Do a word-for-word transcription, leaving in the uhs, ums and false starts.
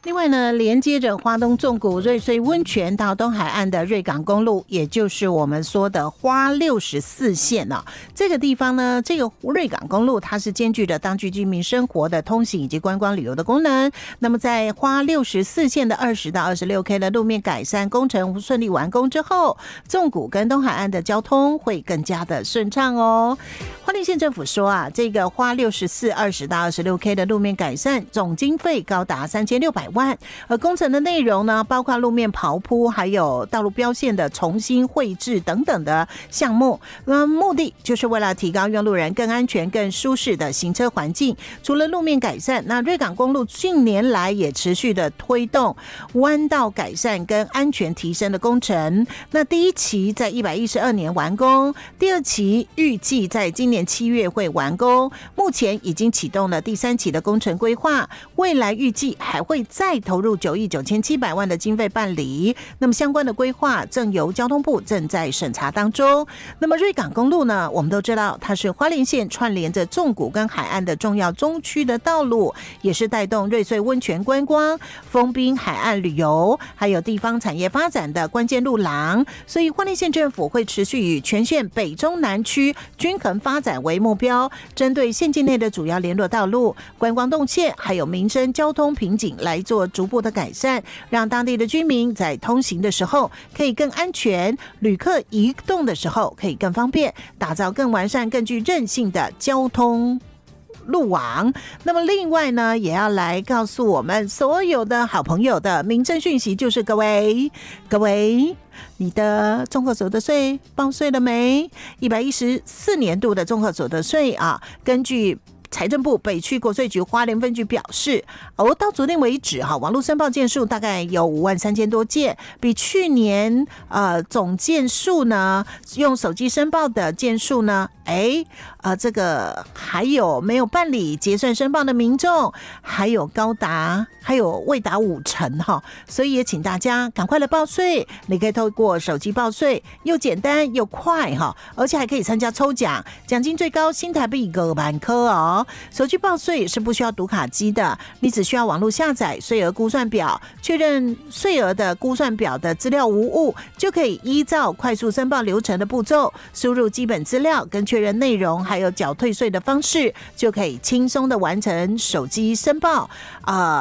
另外呢，连接着花东纵谷瑞穗温泉到东海岸的瑞港公路，也就是我们说的花六十四线啊，这个地方呢，这个瑞港公路它是兼具着当地居民生活的通行以及观光旅游的功能。那么在花六十四线的二十到二十六 K 的路面改善工程顺利完工之后，纵谷跟东海岸的交通会更加的顺畅哦。花莲县政府说啊，这个花六十四二十到二十六 K 的路面改善总经费高达三千六百万，而工程的内容呢，包括路面刨铺，还有道路标线的重新绘制等等的项目。那目的就是为了提高用路人更安全、更舒适的行车环境。除了路面改善，那瑞港公路近年来也持续的推动弯道改善跟安全提升的工程。那第一期在一百一十二年完工，第二期预计在今年七月会完工。目前已经启动了第三期的工程规划，未来预计还会再投入九亿九千七百万的经费办理。那么相关的规划正由交通部正在审查当中。那么瑞港公路呢，我们都知道它是花莲县串联着纵谷跟海岸的重要中区的道路，也是带动瑞穗温泉观光、丰滨海岸旅游还有地方产业发展的关键路廊。所以花莲县政府会持续以全县北中南区均衡发展为目标，针对县境内的主要联络道路、观光动线还有民生交通瓶颈来做逐步的改善，让当地的居民在通行的时候可以更安全，旅客移动的时候可以更方便，打造更完善、更具韧性的交通路网。那么另外呢，也要来告诉我们所有的好朋友的民政讯息，就是各位各位你的综合所得税报税了没？一百一十四年度的综合所得税啊，根据财政部北区国税局花莲分局表示，而到昨天为止哈，网络申报件数大概有五万三千多件，比去年呃总件数呢，用手机申报的件数呢，哎呃这个还有没有办理结算申报的民众，还有高达还有未达五成哈，所以也请大家赶快来报税。你可以透过手机报税，又简单又快哈，而且还可以参加抽奖，奖金最高新台币五万块哦。手机报税是不需要读卡机的，你只需要网络下载税额估算表，确认税额的估算表的资料无误，就可以依照快速申报流程的步骤，输入基本资料跟确认内容，还有缴退税的方式，就可以轻松的完成手机申报啊。呃